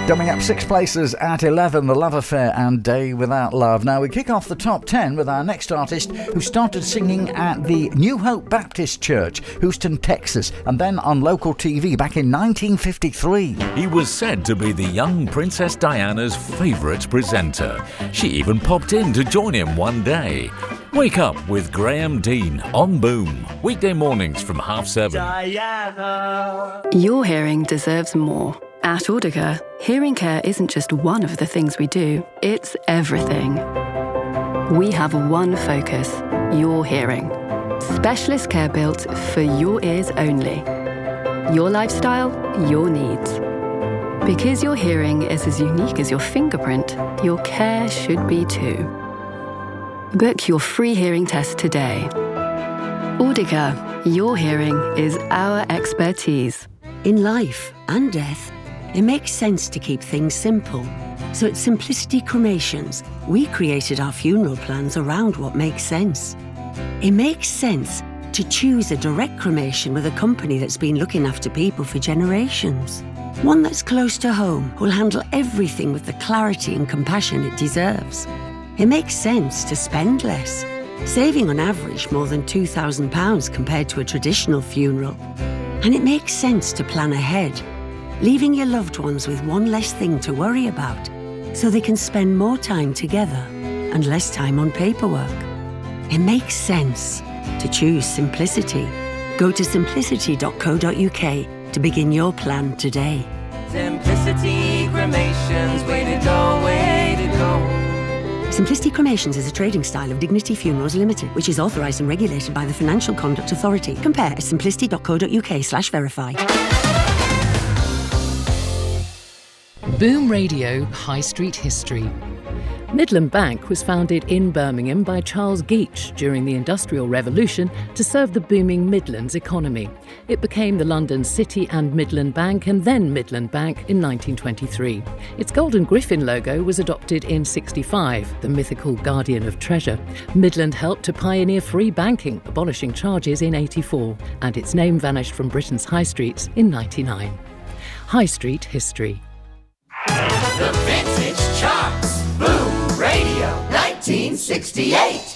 Coming up 6 places at 11, The Love Affair and Day Without Love. Now we kick off the top 10 with our next artist who started singing at the New Hope Baptist Church, Houston, Texas, and then on local TV back in 1953. He was said to be the young Princess Diana's favourite presenter. She even popped in to join him one day. Wake Up with Graham Dean on Boom, weekday mornings from 7:30. Diana. Your hearing deserves more. At Audica, hearing care isn't just one of the things we do, it's everything. We have one focus, your hearing. Specialist care built for your ears only. Your lifestyle, your needs. Because your hearing is as unique as your fingerprint, your care should be too. Book your free hearing test today. Audica, your hearing is our expertise. In life and death, it makes sense to keep things simple. So at Simplicity Cremations, we created our funeral plans around what makes sense. It makes sense to choose a direct cremation with a company that's been looking after people for generations. One that's close to home, who'll handle everything with the clarity and compassion it deserves. It makes sense to spend less, saving on average more than £2,000 compared to a traditional funeral. And it makes sense to plan ahead, leaving your loved ones with one less thing to worry about, so they can spend more time together and less time on paperwork. It makes sense to choose simplicity. Go to simplicity.co.uk to begin your plan today. Simplicity Cremations, way to go, way to go. Simplicity Cremations is a trading style of Dignity Funerals Limited, which is authorised and regulated by the Financial Conduct Authority. Compare at simplicity.co.uk/verify. Boom Radio High Street History. Midland Bank was founded in Birmingham by Charles Geach during the Industrial Revolution to serve the booming Midlands economy. It became the London City and Midland Bank and then Midland Bank in 1923. Its golden griffin logo was adopted in 65, the mythical guardian of treasure. Midland helped to pioneer free banking, abolishing charges in 84, and its name vanished from Britain's high streets in 99. High Street History. The Vintage Charts. Boom Radio 1968.